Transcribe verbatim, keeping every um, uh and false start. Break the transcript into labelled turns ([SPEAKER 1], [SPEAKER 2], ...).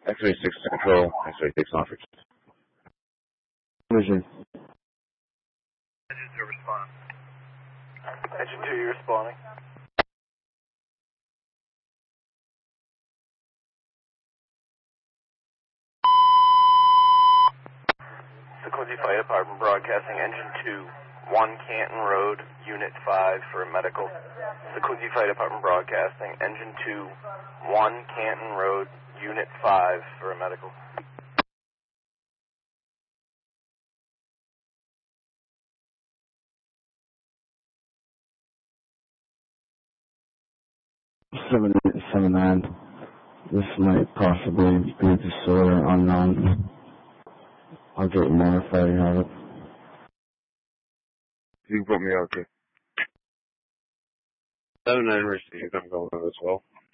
[SPEAKER 1] X-ray six to control, X-ray six on for vision.
[SPEAKER 2] Engine two respond. Engine two, you're responding. Sequoia Fire Department broadcasting Engine two, one Canton Road, Unit five for a medical. Sequoia Fire Department broadcasting Engine two, one Canton Road, Unit five for a medical.
[SPEAKER 3] seven eight seven nine. This might possibly be a disorder unknown. I'll get more if I have it.
[SPEAKER 1] You can put me out, okay. seven nine received, I'm going as well.